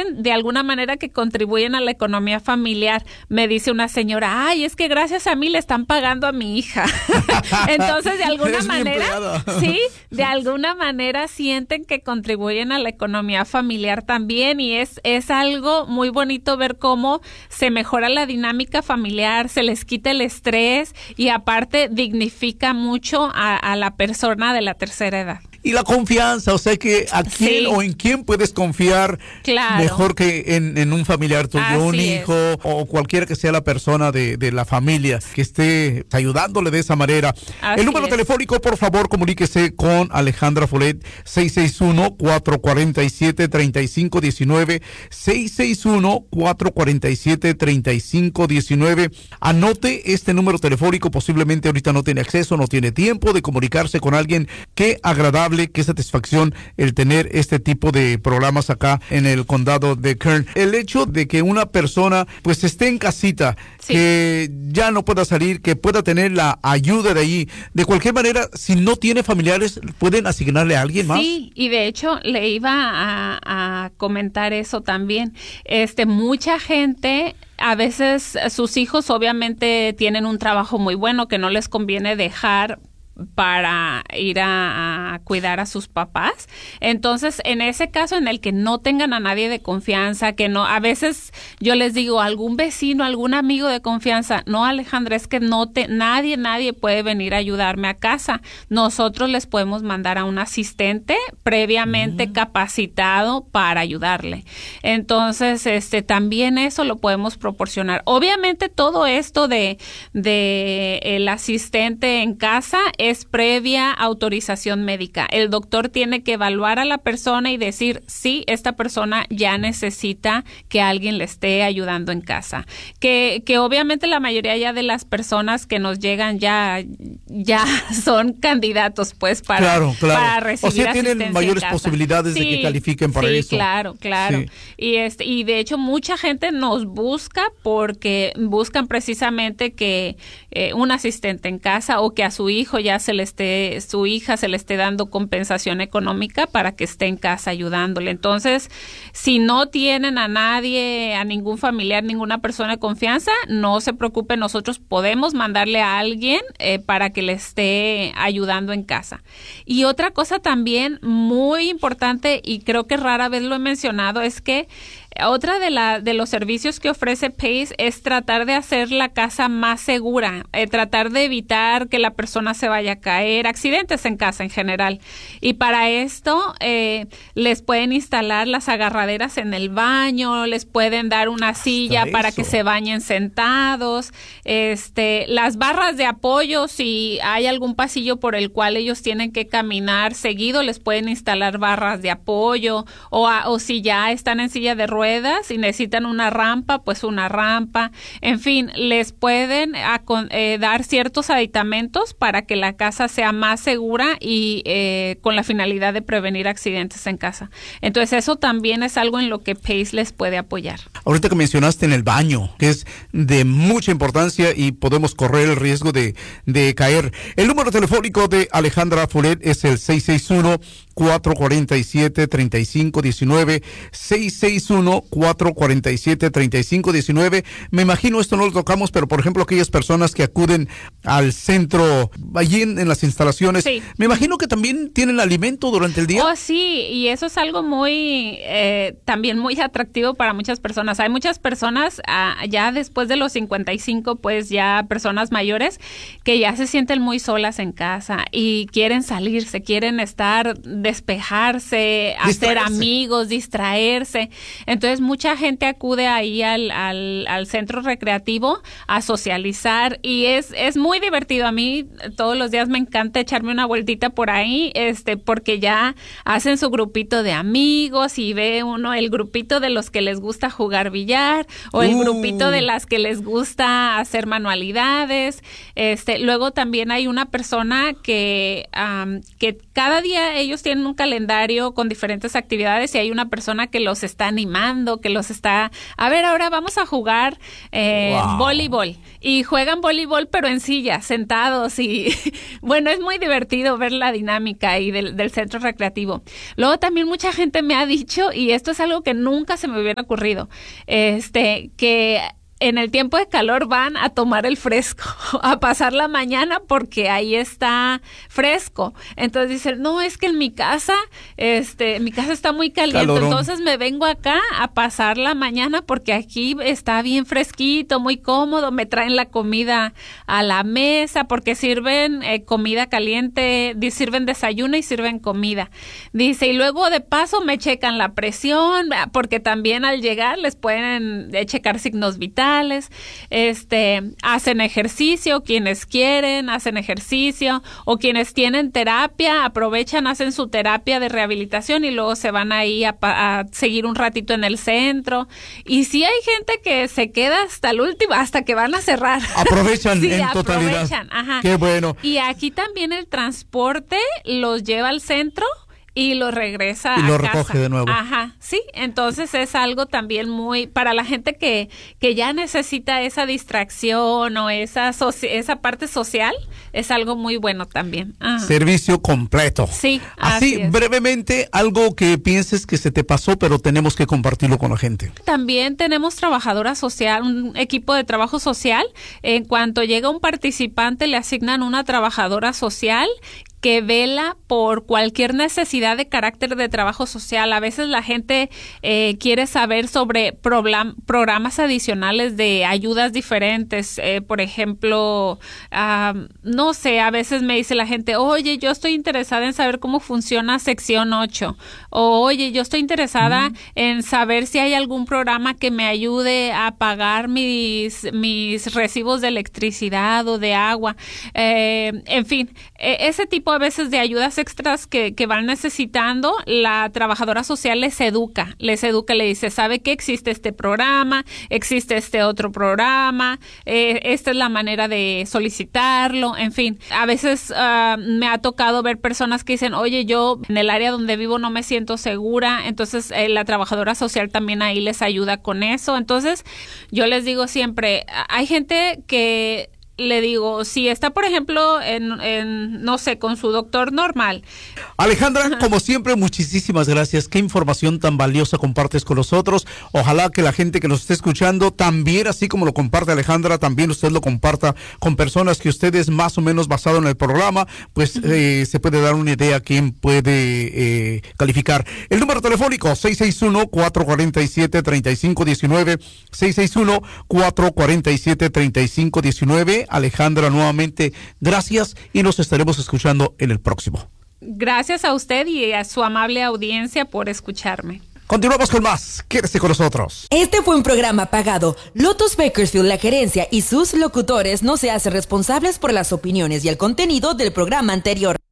sienten de alguna manera que contribuyen a la economía familiar. Me dice una señora, ay, es que gracias a mí le están pagando a mi hija. Entonces, de alguna manera, sí, de alguna manera sienten que contribuyen a la economía familiar también, y es algo muy bonito ver cómo se mejora la dinámica familiar, se les quita el estrés y aparte dignifica mucho a la persona de la tercera edad. Y la confianza, o sea que a quién o en quién puedes confiar mejor que en un familiar tuyo, así un hijo o cualquiera que sea la persona de la familia que esté ayudándole de esa manera. Así el número telefónico, por favor, comuníquese con Alejandra Follett, 661-447-3519, 661-447-3519. Anote este número telefónico, posiblemente ahorita no tiene acceso, no tiene tiempo de comunicarse con alguien. Qué agradable, qué satisfacción el tener este tipo de programas acá en el condado de Kern. El hecho de que una persona pues esté en casita, que ya no pueda salir, que pueda tener la ayuda de ahí, de cualquier manera, si no tiene familiares, pueden asignarle a alguien más. Sí, y de hecho le iba a comentar eso también. Mucha gente, a veces sus hijos obviamente tienen un trabajo muy bueno que no les conviene dejar para ir a cuidar a sus papás. Entonces, en ese caso en el que no tengan a nadie de confianza, que no, a veces yo les digo, algún vecino, algún amigo de confianza, no, Alejandra, es que nadie puede venir a ayudarme a casa. Nosotros les podemos mandar a un asistente previamente capacitado para ayudarle. Entonces, también eso lo podemos proporcionar. Obviamente todo esto de el asistente en casa es previa autorización médica. El doctor tiene que evaluar a la persona y decir, sí, esta persona ya necesita que alguien le esté ayudando en casa. Que obviamente la mayoría ya de las personas que nos llegan ya son candidatos, pues, para recibir asistencia. O sea, tienen mayores posibilidades de que califiquen para eso. Sí, claro. Sí. Y de hecho mucha gente nos busca porque buscan precisamente que un asistente en casa, o que a su hijo su hija se le esté dando compensación económica para que esté en casa ayudándole. Entonces, si no tienen a nadie, a ningún familiar, ninguna persona de confianza, no se preocupen, nosotros podemos mandarle a alguien para que le esté ayudando en casa. Y otra cosa también muy importante, y creo que rara vez lo he mencionado, es que otra de los servicios que ofrece PACE es tratar de hacer la casa más segura, tratar de evitar que la persona se vaya a caer, accidentes en casa en general. Y para esto les pueden instalar las agarraderas en el baño, les pueden dar una silla para que se bañen sentados, las barras de apoyo, si hay algún pasillo por el cual ellos tienen que caminar seguido, les pueden instalar barras de apoyo, o si ya están en silla de ruedas y necesitan una rampa, pues una rampa. En fin, les pueden dar ciertos aditamentos para que la casa sea más segura y con la finalidad de prevenir accidentes en casa. Entonces, eso también es algo en lo que PACE les puede apoyar. Ahorita que mencionaste en el baño, que es de mucha importancia y podemos correr el riesgo de caer. El número telefónico de Alejandra Follett es el 661-447-3519, 661-447-3519. Me imagino, esto no lo tocamos, pero por ejemplo, aquellas personas que acuden al centro, allí en las instalaciones, me imagino que también tienen alimento durante el día. Oh, sí, y eso es algo muy, también muy atractivo para muchas personas. Hay muchas personas, ya después de los 55, pues ya personas mayores, que ya se sienten muy solas en casa y quieren salirse, quieren despejarse, hacer amigos, distraerse. Entonces, mucha gente acude ahí al centro recreativo a socializar y es muy divertido. A mí todos los días me encanta echarme una vueltita por ahí, porque ya hacen su grupito de amigos y ve uno el grupito de los que les gusta jugar billar o el grupito de las que les gusta hacer manualidades. Luego también hay una persona que cada día ellos tienen un calendario con diferentes actividades y hay una persona que los está animando motivando, que los está, a ver, ahora vamos a jugar voleibol. Y juegan voleibol, pero en sillas, sentados. Y bueno, es muy divertido ver la dinámica ahí del centro recreativo. Luego también mucha gente me ha dicho, y esto es algo que nunca se me hubiera ocurrido, que en el tiempo de calor van a tomar el fresco, a pasar la mañana porque ahí está fresco. Entonces dicen, no, es que en mi casa está muy caliente, calorón. Entonces me vengo acá a pasar la mañana porque aquí está bien fresquito, muy cómodo, me traen la comida a la mesa porque sirven comida caliente, sirven desayuno y sirven comida. Dice, y luego de paso me checan la presión, porque también al llegar les pueden checar signos vitales. Hacen ejercicio, quienes quieren hacen ejercicio, o quienes tienen terapia aprovechan, hacen su terapia de rehabilitación y luego se van ahí a seguir un ratito en el centro. Y sí hay gente que se queda hasta el último, hasta que van a cerrar. Aprovechan sí, en totalidad. Ajá. Qué bueno. Y aquí también el transporte los lleva al centro y lo regresa y lo a recoge casa. De nuevo. Ajá, sí, entonces es algo también muy, para la gente que ya necesita esa distracción o esa parte social, es algo muy bueno también. Ajá. Servicio completo. Sí, así brevemente, algo que pienses que se te pasó, pero tenemos que compartirlo con la gente. También tenemos trabajadora social, un equipo de trabajo social. En cuanto llega un participante, le asignan una trabajadora social que vela por cualquier necesidad de carácter de trabajo social. A veces la gente quiere saber sobre programas adicionales de ayudas diferentes. Por ejemplo, no sé, a veces me dice la gente, oye, yo estoy interesada en saber cómo funciona sección 8. O, oye, yo estoy interesada en saber si hay algún programa que me ayude a pagar mis recibos de electricidad o de agua. En fin, ese tipo a veces de ayudas extras que van necesitando, la trabajadora social les educa, le dice, ¿sabe qué? Existe este programa, existe este otro programa, esta es la manera de solicitarlo, en fin. A veces me ha tocado ver personas que dicen, oye, yo en el área donde vivo no me siento segura, entonces la trabajadora social también ahí les ayuda con eso. Entonces, yo les digo siempre, hay gente que le digo, si está, por ejemplo, no sé, con su doctor normal. Alejandra, como siempre, muchísimas gracias. Qué información tan valiosa compartes con nosotros. Ojalá que la gente que nos esté escuchando también, así como lo comparte Alejandra, también usted lo comparta con personas que ustedes más o menos basado en el programa, pues se puede dar una idea a quién puede calificar. El número telefónico 661-447-3519, 661-447-3519. Alejandra, nuevamente, gracias y nos estaremos escuchando en el próximo. Gracias a usted y a su amable audiencia por escucharme. Continuamos con más. Quédese con nosotros. Este fue un programa pagado. Lotus Bakersfield, la gerencia y sus locutores no se hacen responsables por las opiniones y el contenido del programa anterior.